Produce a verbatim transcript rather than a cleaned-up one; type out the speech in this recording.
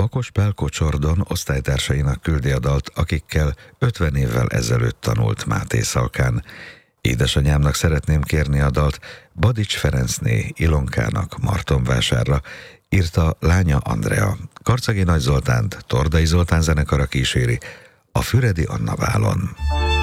Bakos Pál Kocsordon osztálytársainak küldi a dalt, akikkel ötven évvel ezelőtt tanult Máté Szalkán. Édesanyámnak szeretném kérni a dalt Badics Ferencné Ilonkának Martonvásárra, írta lánya Andrea. Karcagi Nagy Zoltánt Tordai Zoltán zenekara kíséri a Füredi Anna Bálon.